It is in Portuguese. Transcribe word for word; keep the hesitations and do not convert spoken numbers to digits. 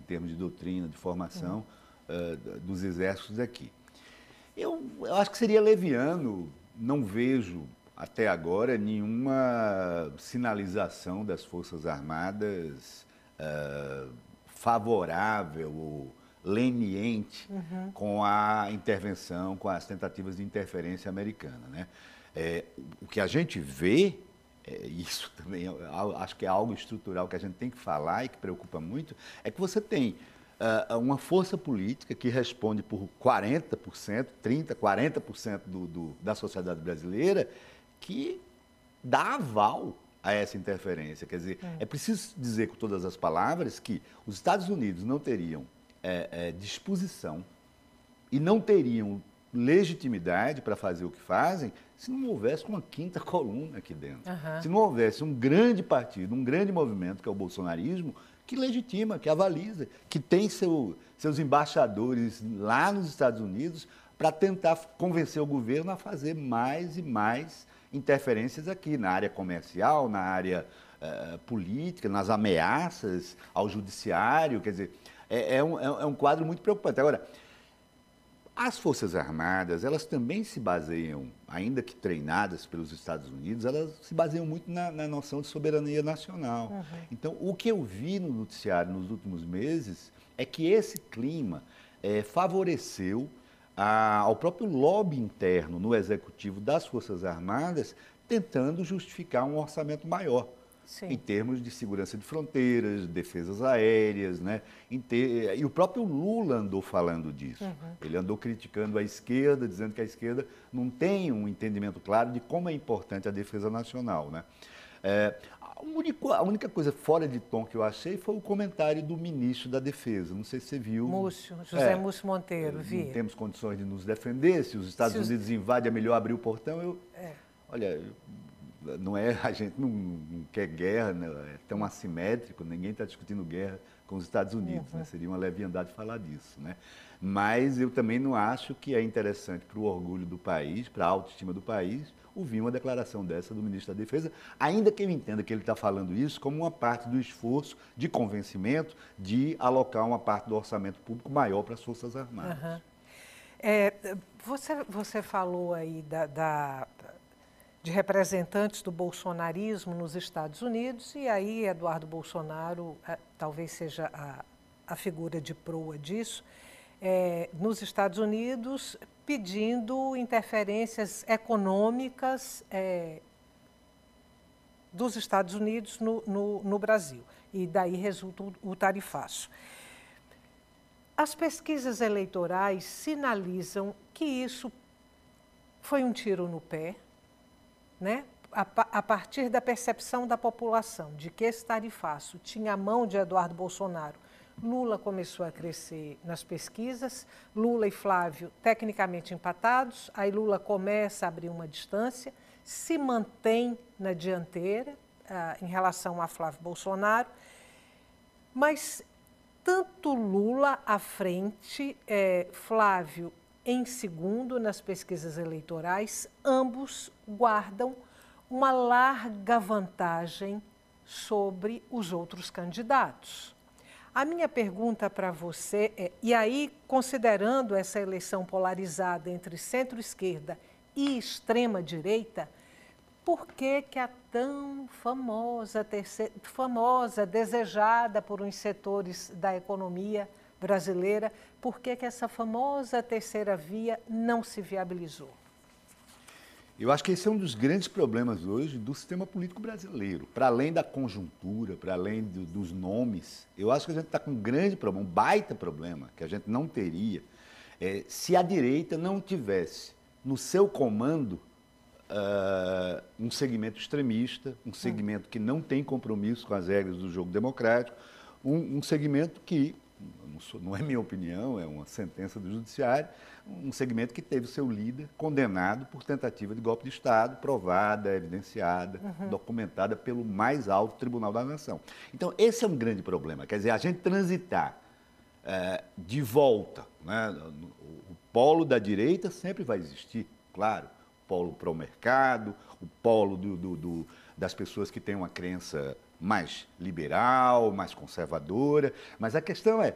termos de doutrina, de formação uh, dos exércitos aqui. Eu, eu acho que seria leviano, não vejo até agora nenhuma sinalização das Forças Armadas uh, favorável ou leniente uhum. com a intervenção, com as tentativas de interferência americana, né? É, o que a gente vê, é, isso também é, acho que é algo estrutural que a gente tem que falar e que preocupa muito, é que você tem uh, uma força política que responde por quarenta por cento, trinta por cento, quarenta por cento do, do, da sociedade brasileira que dá aval a essa interferência. Quer dizer, é, é preciso dizer com todas as palavras que os Estados Unidos não teriam é, é, disposição e não teriam legitimidade para fazer o que fazem se não houvesse uma quinta coluna aqui dentro. Uhum. Se não houvesse um grande partido, um grande movimento, que é o bolsonarismo, que legitima, que avaliza, que tem seu, seus embaixadores lá nos Estados Unidos para tentar convencer o governo a fazer mais e mais interferências aqui, na área comercial, na área uh, política, nas ameaças ao judiciário. Quer dizer, é, é, um, é um quadro muito preocupante. Agora, as Forças Armadas, elas também se baseiam, ainda que treinadas pelos Estados Unidos, elas se baseiam muito na, na noção de soberania nacional. Uhum. Então, o que eu vi no noticiário nos últimos meses é que esse clima é, favoreceu a, ao próprio lobby interno no executivo das Forças Armadas, tentando justificar um orçamento maior. Sim. Em termos de segurança de fronteiras, defesas aéreas, né? Ter... E o próprio Lula andou falando disso. Uhum. Ele andou criticando a esquerda, dizendo que a esquerda não tem um entendimento claro de como é importante a defesa nacional, né? É, a, única, a única coisa fora de tom que eu achei foi o comentário do ministro da Defesa. Não sei se você viu. Múcio, José é, Múcio Monteiro, é, vi. Não temos condições de nos defender. Se os Estados se os... Unidos invadem, é melhor abrir o portão. Eu, é. Olha... Não é, a gente não, não quer guerra, né? É tão assimétrico, ninguém está discutindo guerra com os Estados Unidos, uhum. né? Seria uma leviandade falar disso, né? Mas eu também não acho que é interessante para o orgulho do país, para a autoestima do país, ouvir uma declaração dessa do ministro da Defesa, ainda que eu entenda que ele está falando isso como uma parte do esforço de convencimento de alocar uma parte do orçamento público maior para as Forças Armadas. Uhum. É, você, você falou aí da... da... de representantes do bolsonarismo nos Estados Unidos, e aí Eduardo Bolsonaro é, talvez seja a, a figura de proa disso, é, nos Estados Unidos pedindo interferências econômicas é, dos Estados Unidos no, no, no Brasil, e daí resulta o, o tarifaço. As pesquisas eleitorais sinalizam que isso foi um tiro no pé, né? A, a partir da percepção da população de que esse tarifaço tinha a mão de Eduardo Bolsonaro, Lula começou a crescer nas pesquisas, Lula e Flávio tecnicamente empatados, aí Lula começa a abrir uma distância, se mantém na dianteira ah, em relação a Flávio Bolsonaro, mas tanto Lula à frente, eh, Flávio em segundo nas pesquisas eleitorais, ambos guardam uma larga vantagem sobre os outros candidatos. A minha pergunta para você é, e aí, considerando essa eleição polarizada entre centro-esquerda e extrema-direita, por que que a tão famosa, terceira, famosa, desejada por uns setores da economia brasileira, por que que essa famosa terceira via não se viabilizou? Eu acho que esse é um dos grandes problemas hoje do sistema político brasileiro. Para além da conjuntura, para além do, dos nomes, eu acho que a gente está com um grande problema, um baita problema, que a gente não teria é, se a direita não tivesse no seu comando uh, um segmento extremista, um segmento que não tem compromisso com as regras do jogo democrático, um, um segmento que, não, sou, não é minha opinião, é uma sentença do judiciário, um segmento que teve seu líder condenado por tentativa de golpe de Estado, provada, evidenciada, uhum. documentada pelo mais alto tribunal da nação. Então, esse é um grande problema. Quer dizer, a gente transitar é, de volta, né? O, o polo da direita sempre vai existir, claro, o polo pró-mercado, o polo do, do, do, das pessoas que têm uma crença mais liberal, mais conservadora, mas a questão é,